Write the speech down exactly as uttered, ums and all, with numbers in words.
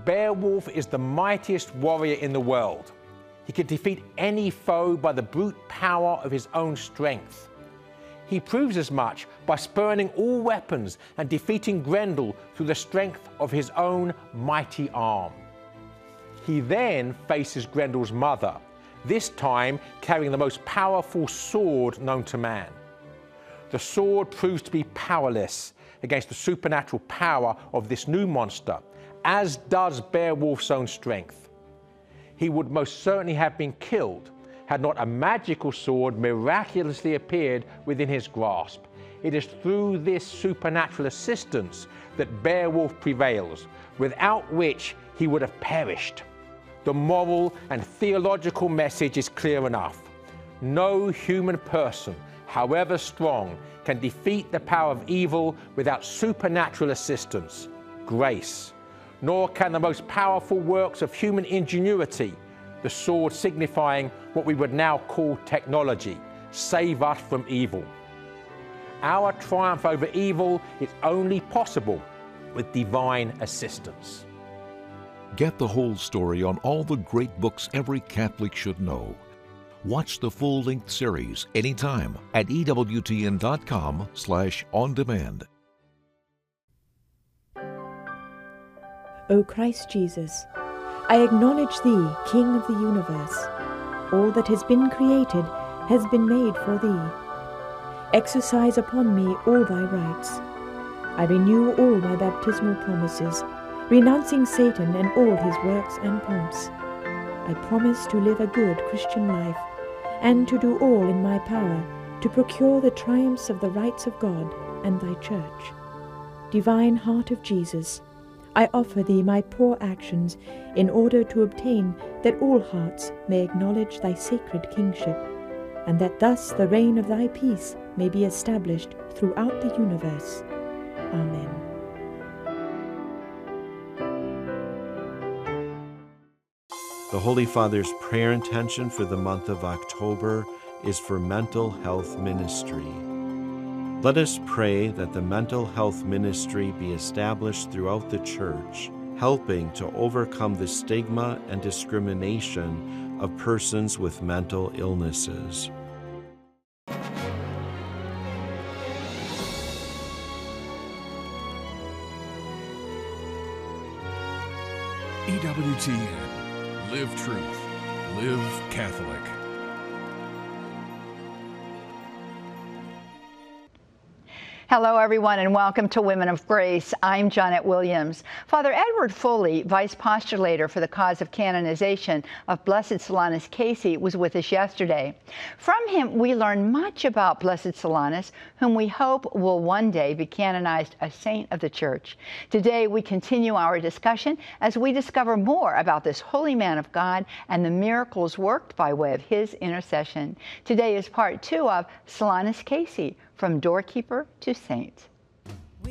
Beowulf is the mightiest warrior in the world. He can defeat any foe by the brute power of his own strength. He proves as much by spurning all weapons and defeating Grendel through the strength of his own mighty arm. He then faces Grendel's mother, this time carrying the most powerful sword known to man. The sword proves to be powerless against the supernatural power of this new monster, as does Beowulf's own strength. He would most certainly have been killed had not a magical sword miraculously appeared within his grasp. It is through this supernatural assistance that Beowulf prevails, without which he would have perished. The moral and theological message is clear enough. No human person, however strong, can defeat the power of evil without supernatural assistance, grace. Nor can the most powerful works of human ingenuity, the sword signifying what we would now call technology, save us from evil. Our triumph over evil is only possible with divine assistance. Get the whole story on all the great books every Catholic should know. Watch the full-length series anytime at E W T N dot com slash on demand. O Christ Jesus, I acknowledge Thee, King of the universe. All that has been created has been made for Thee. Exercise upon me all Thy rights. I renew all my baptismal promises, renouncing Satan and all his works and pomps. I promise to live a good Christian life, and to do all in my power to procure the triumphs of the rights of God and Thy Church. Divine Heart of Jesus, I offer Thee my poor actions in order to obtain that all hearts may acknowledge Thy sacred kingship, and that thus the reign of Thy peace may be established throughout the universe. Amen. The Holy Father's prayer intention for the month of October is for mental health ministry. Let us pray that the mental health ministry be established throughout the Church, helping to overcome the stigma and discrimination of persons with mental illnesses. E W T N. Live truth. Live Catholic. Hello, everyone, and welcome to Women of Grace. I'm Janet Williams. Father Edward Foley, Vice Postulator for the cause of canonization of Blessed Solanus Casey, was with us yesterday. From him, we learned much about Blessed Solanus, whom we hope will one day be canonized a saint of the Church. Today, we continue our discussion as we discover more about this holy man of God and the miracles worked by way of his intercession. Today is part two of Solanus Casey, from doorkeeper to saint.